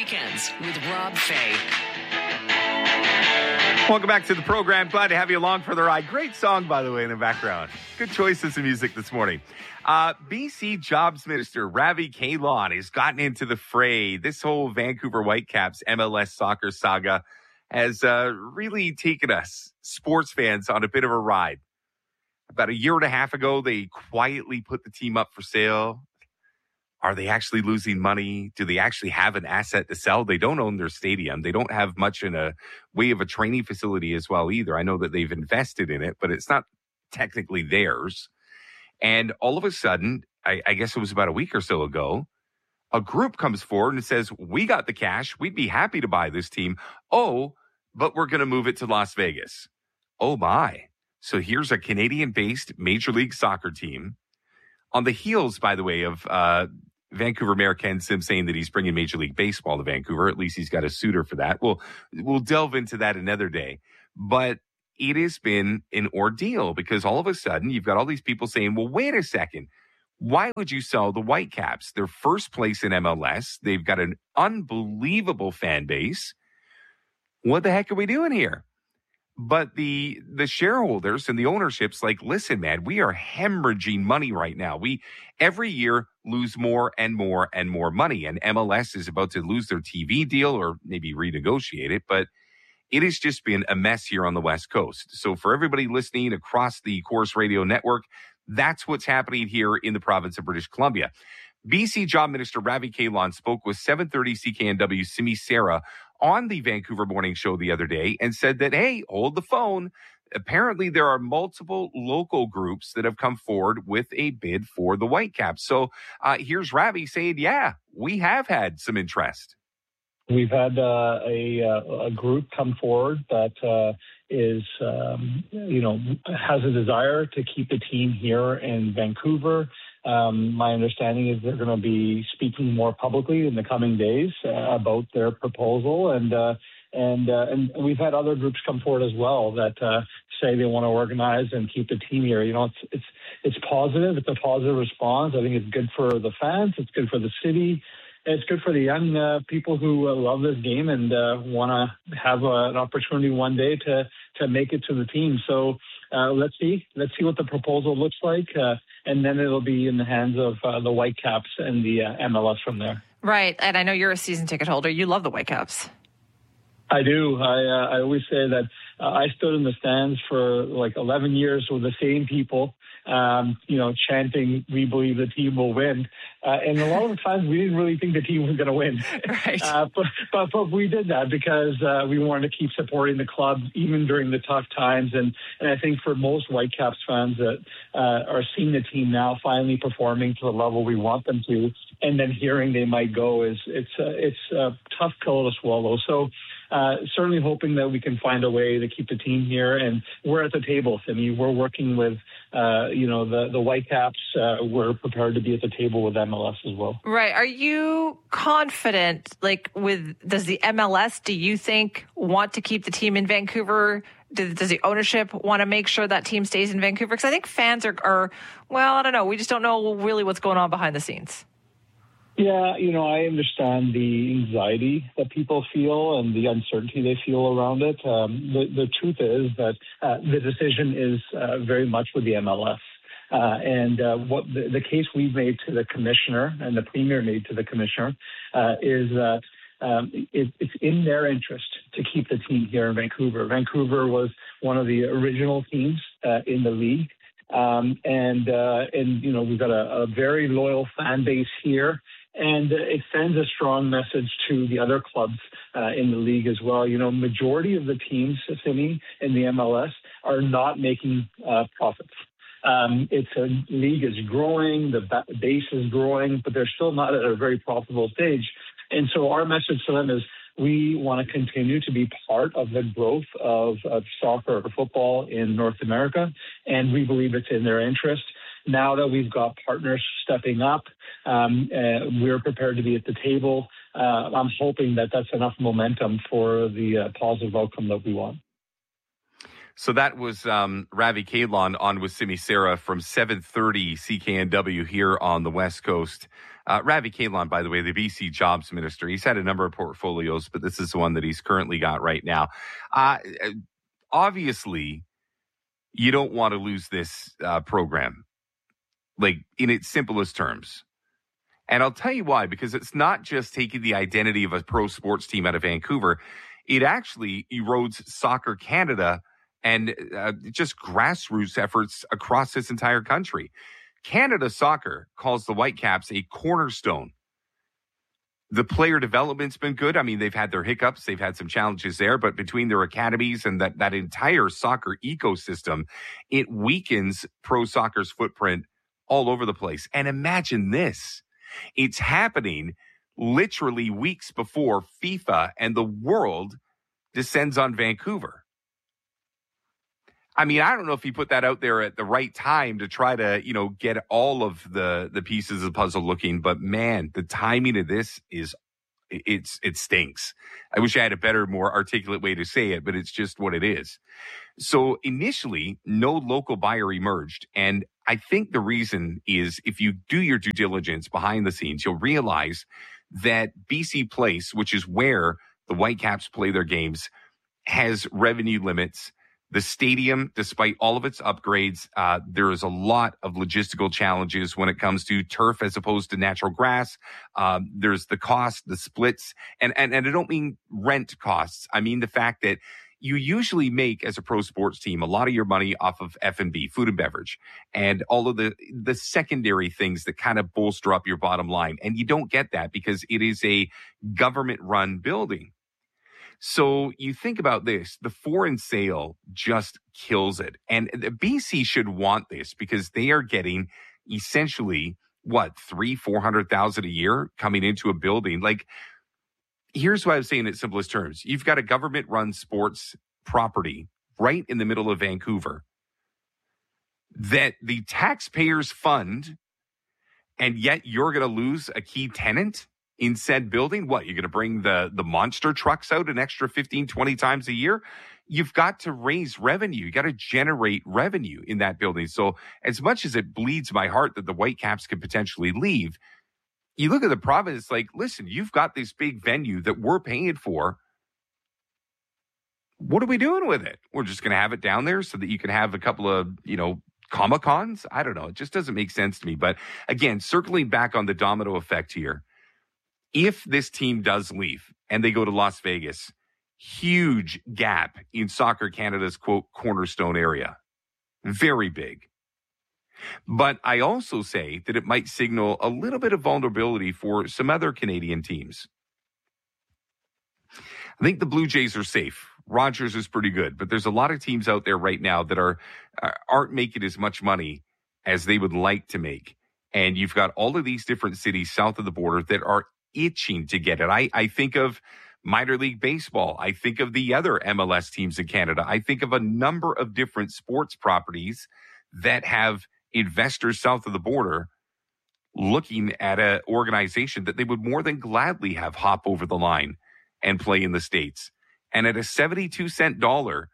Weekends with Rob Fay. Welcome back to the program. Glad to have you along for the ride. Great song, by the way, in the background. Good choices of music this morning. BC Jobs Minister Ravi Kahlon has gotten into the fray. This whole Vancouver Whitecaps MLS soccer saga has really taken us sports fans on a bit of a ride. About a year and a half ago, they quietly put the team up for sale. Are they actually losing money? Do they actually have an asset to sell? They don't own their stadium. They don't have much in a way of a training facility as well either. I know that they've invested in it, but it's not technically theirs. And all of a sudden, I guess it was about a week or so ago, a group comes forward and says, we got the cash. We'd be happy to buy this team. Oh, but we're going to move it to Las Vegas. Oh, my. So here's a Canadian-based Major League Soccer team. On the heels, by the way, of Vancouver Mayor Ken Sim saying that he's bringing Major League Baseball to Vancouver. At least he's got a suitor for that. We'll delve into that another day. But it has been an ordeal because all of a sudden you've got all these people saying, well, wait a second. Why would you sell the Whitecaps? They're first place in MLS. They've got an unbelievable fan base. What the heck are we doing here? But the shareholders and the ownership's like, listen, man, we are hemorrhaging money right now. We every year lose more and more and more money. And MLS is about to lose their TV deal or maybe renegotiate it. But it has just been a mess here on the West Coast. So for everybody listening across the Corus Radio network, that's what's happening here in the province of British Columbia. BC Job Minister Ravi Kahlon spoke with 730 CKNW Simi Sarah on the Vancouver Morning Show the other day and said that, hey, hold the phone. Apparently, there are multiple local groups that have come forward with a bid for the Whitecaps. So here's Ravi saying, yeah, we have had some interest. We've had a group come forward that has a desire to keep the team here in Vancouver. My understanding is they're going to be speaking more publicly in the coming days about their proposal, and we've had other groups come forward as well that say they want to organize and keep the team here. You know, it's positive. It's a positive response. I think it's good for the fans. It's good for the city. It's good for the young people who love this game and want to have an opportunity one day to make it to the team. So let's see what the proposal looks like, and then it'll be in the hands of the Whitecaps and the MLS from there. Right, and I know you're a season ticket holder. You love the Whitecaps. I do. I always say that I stood in the stands for like 11 years with the same people, chanting, we believe the team will win. And a lot of the times we didn't really think the team was going to win. Right. But we did that because we wanted to keep supporting the club even during the tough times. And I think for most Whitecaps fans that are seeing the team now finally performing to the level we want them to, and then hearing they might go, it's a tough pill to swallow. So certainly hoping that we can find a way to keep the team here. And we're at the table. I mean, we're working with, the Whitecaps. We're prepared to be at the table with MLS as well. Right. Are you confident, does the MLS, do you think, want to keep the team in Vancouver? Does the ownership want to make sure that team stays in Vancouver? Because I think fans are, I don't know. We just don't know really what's going on behind the scenes. Yeah, I understand the anxiety that people feel and the uncertainty they feel around it. The truth is that the decision is very much with the MLS. What the case we've made to the commissioner and the premier made to the commissioner is that it's in their interest to keep the team here in Vancouver. Vancouver was one of the original teams in the league. We've got a very loyal fan base here. And it sends a strong message to the other clubs in the league as well. Majority of the teams, Simi, in the MLS are not making profits. It's a league is growing, the base is growing, but they're still not at a very profitable stage. And so our message to them is we want to continue to be part of the growth of soccer or football in North America, and we believe it's in their interest. Now that we've got partners stepping up, we're prepared to be at the table. I'm hoping that that's enough momentum for the positive outcome that we want. So that was Ravi Kalon on with Simi Sarah from 7:30 CKNW here on the West Coast. Ravi Kalon, by the way, the BC Jobs Minister. He's had a number of portfolios, but this is the one that he's currently got right now. Obviously, you don't want to lose this program, like in its simplest terms. And I'll tell you why, because it's not just taking the identity of a pro sports team out of Vancouver. It actually erodes Soccer Canada and just grassroots efforts across this entire country. Canada Soccer calls the Whitecaps a cornerstone. The player development's been good. I mean, they've had their hiccups. They've had some challenges there, but between their academies and that entire soccer ecosystem, it weakens pro soccer's footprint all over the place. And imagine this. It's happening literally weeks before FIFA and the world descends on Vancouver. I mean, I don't know if he put that out there at the right time to try to, get all of the pieces of the puzzle looking. But man, the timing of this it stinks. I wish I had a better, more articulate way to say it, but it's just what it is. So initially, no local buyer emerged. And I think the reason is if you do your due diligence behind the scenes, you'll realize that BC Place, which is where the Whitecaps play their games, has revenue limits. The stadium, despite all of its upgrades, there is a lot of logistical challenges when it comes to turf as opposed to natural grass. There's the cost, the splits, and I don't mean rent costs. I mean the fact that you usually make, as a pro sports team, a lot of your money off of F&B, food and beverage, and all of the secondary things that kind of bolster up your bottom line. And you don't get that because it is a government-run building. So you think about this, the foreign sale just kills it. And the BC should want this because they are getting essentially, $300,000-$400,000 a year coming into a building. Like, here's what I'm saying in simplest terms. You've got a government-run sports property right in the middle of Vancouver that the taxpayers fund, and yet you're going to lose a key tenant in said building. What, you're going to bring the monster trucks out an extra 15, 20 times a year? You've got to raise revenue. You got to generate revenue in that building. So as much as it bleeds my heart that the Whitecaps could potentially leave, you look at the province, it's like, listen, you've got this big venue that we're paying for. What are we doing with it? We're just going to have it down there so that you can have a couple of, Comic-Cons? I don't know. It just doesn't make sense to me. But again, circling back on the domino effect here, if this team does leave and they go to Las Vegas, huge gap in Soccer Canada's, quote, cornerstone area. Very big. But I also say that it might signal a little bit of vulnerability for some other Canadian teams. I think the Blue Jays are safe. Rogers is pretty good, but there's a lot of teams out there right now that aren't making as much money as they would like to make. And you've got all of these different cities south of the border that are itching to get it. I think of minor league baseball. I think of the other MLS teams in Canada. I think of a number of different sports properties that have investors south of the border looking at an organization that they would more than gladly have hop over the line and play in the States. And at a 72-cent dollar,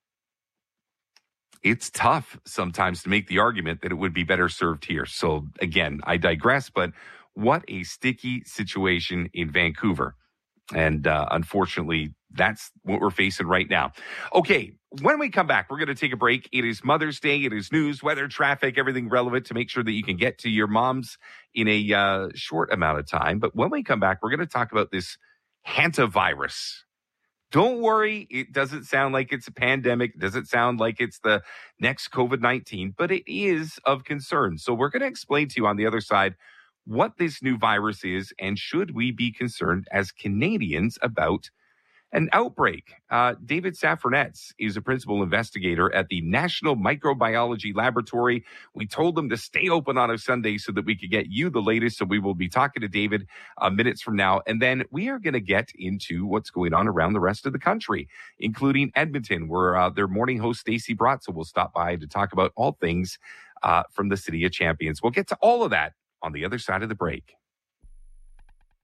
it's tough sometimes to make the argument that it would be better served here. So again, I digress, but what a sticky situation in Vancouver. And unfortunately, that's what we're facing right now. Okay, when we come back, we're going to take a break. It is Mother's Day. It is news, weather, traffic, everything relevant to make sure that you can get to your moms in a short amount of time. But when we come back, we're going to talk about this hantavirus. Don't worry, it doesn't sound like it's a pandemic. It doesn't sound like it's the next COVID-19, but it is of concern. So we're going to explain to you on the other side what this new virus is, and should we be concerned as Canadians about an outbreak. David Safranetz is a principal investigator at the National Microbiology Laboratory. We told them to stay open on a Sunday so that we could get you the latest. So we will be talking to David minutes from now. And then we are going to get into what's going on around the rest of the country, including Edmonton, where their morning host, Stacey Bratza, will stop by to talk about all things from the City of Champions. We'll get to all of that on the other side of the break.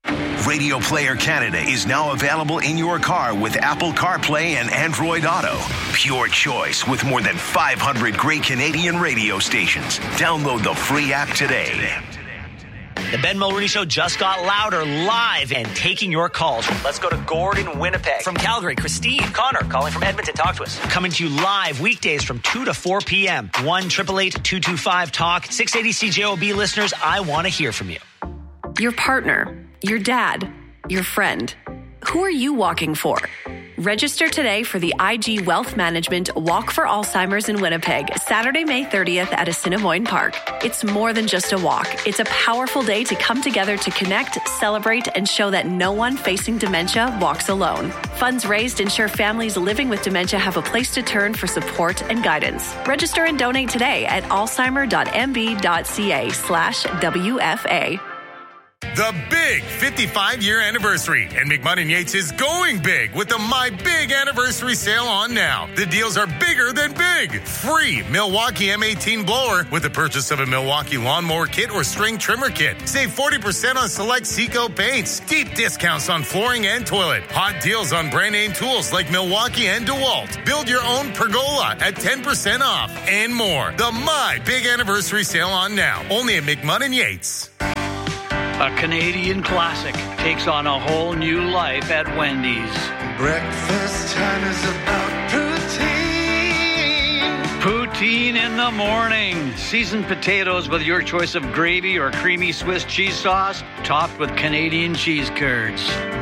Radio Player Canada is now available in your car with Apple CarPlay and Android Auto. Pure choice with more than 500 great Canadian radio stations. Download the free app today. The Ben Mulroney Show just got louder, live, and taking your calls. Let's go to Gordon, Winnipeg. From Calgary, Christine. Connor, calling from Edmonton. Talk to us. Coming to you live weekdays from 2 to 4 p.m. 1-888-225-TALK. 680 CJOB listeners, I want to hear from you. Your partner, your dad, your friend. Who are you walking for? Register today for the IG Wealth Management Walk for Alzheimer's in Winnipeg, Saturday, May 30th at Assiniboine Park. It's more than just a walk. It's a powerful day to come together to connect, celebrate, and show that no one facing dementia walks alone. Funds raised ensure families living with dementia have a place to turn for support and guidance. Register and donate today at alzheimer.mb.ca/WFA. The big 55-year anniversary, and McMahon & Yates is going big with the My Big Anniversary sale on now. The deals are bigger than big. Free Milwaukee M18 blower with the purchase of a Milwaukee lawnmower kit or string trimmer kit. Save 40% on select Seco paints. Deep discounts on flooring and toilet. Hot deals on brand name tools like Milwaukee and DeWalt. Build your own pergola at 10% off and more. The My Big Anniversary sale on now. Only at McMahon & Yates. A Canadian classic takes on a whole new life at Wendy's. Breakfast time is about poutine. Poutine in the morning. Seasoned potatoes with your choice of gravy or creamy Swiss cheese sauce, topped with Canadian cheese curds.